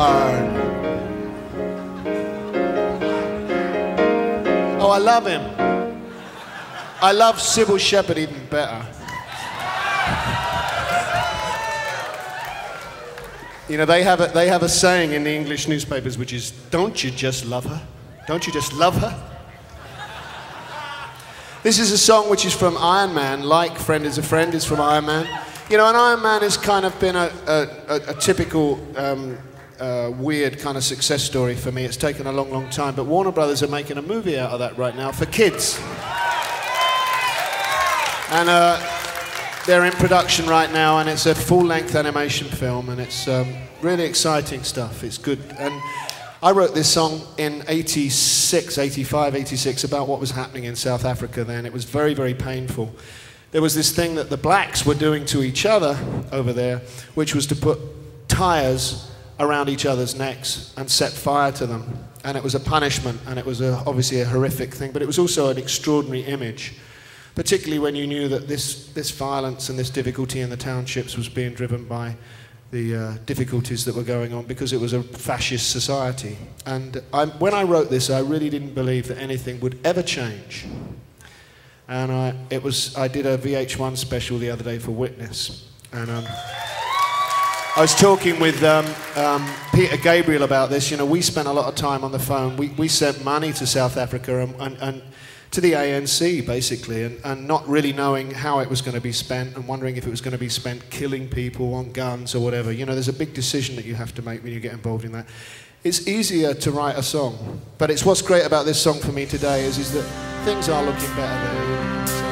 Barn. Oh, I love him. I love Sybil Shepherd even better. You know, they have a saying in the English newspapers which is, don't you just love her? Don't you just love her? This is a song which is from Iron Man, like Friend is a Friend is from Iron Man. You know, and Iron Man has kind of been a typical weird kind of success story for me. It's taken a long, long time, but Warner Brothers are making a movie out of that right now for kids. And they're in production right now, and it's a full-length animation film, and it's really exciting stuff. It's good. And I wrote this song in 86, 85, 86, about what was happening in South Africa then. It was very, very painful. There was this thing that the blacks were doing to each other over there, which was to put tires around each other's necks and set fire to them. And it was a punishment, and it was obviously a horrific thing, but it was also an extraordinary image, particularly when you knew that this violence and this difficulty in the townships was being driven by the difficulties that were going on because it was a fascist society. And when I wrote this, I really didn't believe that anything would ever change. And I did a VH1 special the other day for Witness, and I was talking with Peter Gabriel about this. You know, we spent a lot of time on the phone. We sent money to South Africa and to the ANC, basically, and not really knowing how it was going to be spent and wondering if it was going to be spent killing people on guns or whatever. You know, there's a big decision that you have to make when you get involved in that. It's easier to write a song, but it's what's great about this song for me today is that things are looking better there.